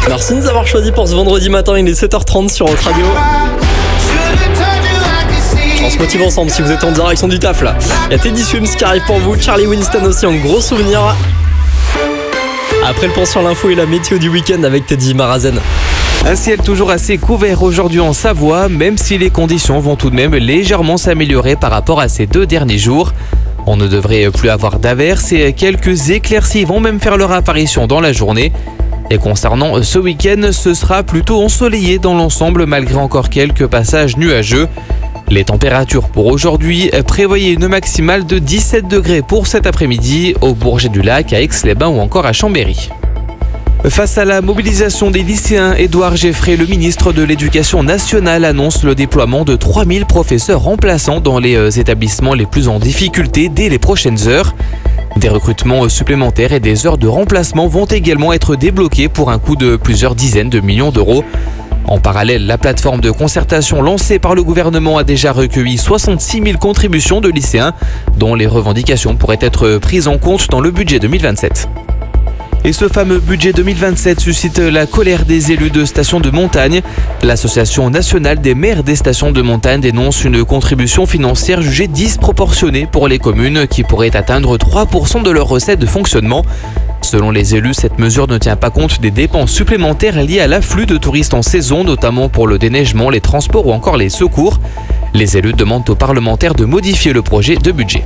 Merci de nous avoir choisi pour ce vendredi matin, il est 7h30 sur votre radio. On se motive ensemble si vous êtes en direction du taf là. Il y a Teddy Swims qui arrive pour vous, Charlie Winston aussi en gros souvenir. Après le point sur l'info et la météo du week-end avec Teddy Marazen. Un ciel toujours assez couvert aujourd'hui en Savoie, même si les conditions vont tout de même légèrement s'améliorer par rapport à ces 2 derniers jours. On ne devrait plus avoir d'averses et quelques éclaircies vont même faire leur apparition dans la journée. Et concernant ce week-end, ce sera plutôt ensoleillé dans l'ensemble malgré encore quelques passages nuageux. Les températures pour aujourd'hui, prévoyez une maximale de 17 degrés pour cet après-midi au Bourget-du-Lac, à Aix-les-Bains ou encore à Chambéry. Face à la mobilisation des lycéens, Édouard Geffray, le ministre de l'Éducation nationale, annonce le déploiement de 3000 professeurs remplaçants dans les établissements les plus en difficulté dès les prochaines heures. Des recrutements supplémentaires et des heures de remplacement vont également être débloqués pour un coût de plusieurs dizaines de millions d'euros. En parallèle, la plateforme de concertation lancée par le gouvernement a déjà recueilli 66 000 contributions de lycéens, dont les revendications pourraient être prises en compte dans le budget 2027. Et ce fameux budget 2027 suscite la colère des élus de stations de montagne. L'Association nationale des maires des stations de montagne dénonce une contribution financière jugée disproportionnée pour les communes qui pourrait atteindre 3% de leurs recettes de fonctionnement. Selon les élus, cette mesure ne tient pas compte des dépenses supplémentaires liées à l'afflux de touristes en saison, notamment pour le déneigement, les transports ou encore les secours. Les élus demandent aux parlementaires de modifier le projet de budget.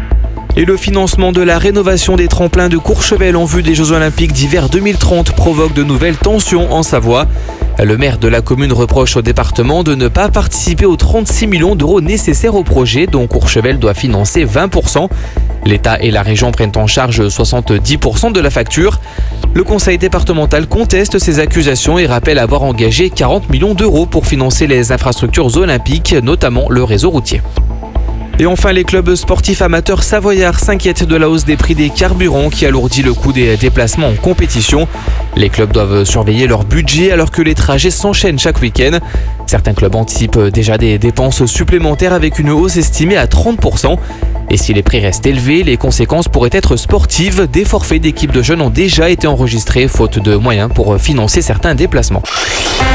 Et le financement de la rénovation des tremplins de Courchevel en vue des Jeux Olympiques d'hiver 2030 provoque de nouvelles tensions en Savoie. Le maire de la commune reproche au département de ne pas participer aux 36 millions d'euros nécessaires au projet dont Courchevel doit financer 20%. L'État et la région prennent en charge 70% de la facture. Le conseil départemental conteste ces accusations et rappelle avoir engagé 40 millions d'euros pour financer les infrastructures olympiques, notamment le réseau routier. Et enfin, les clubs sportifs amateurs savoyards s'inquiètent de la hausse des prix des carburants qui alourdit le coût des déplacements en compétition. Les clubs doivent surveiller leur budget alors que les trajets s'enchaînent chaque week-end. Certains clubs anticipent déjà des dépenses supplémentaires avec une hausse estimée à 30%. Et si les prix restent élevés, les conséquences pourraient être sportives. Des forfaits d'équipes de jeunes ont déjà été enregistrés faute de moyens pour financer certains déplacements.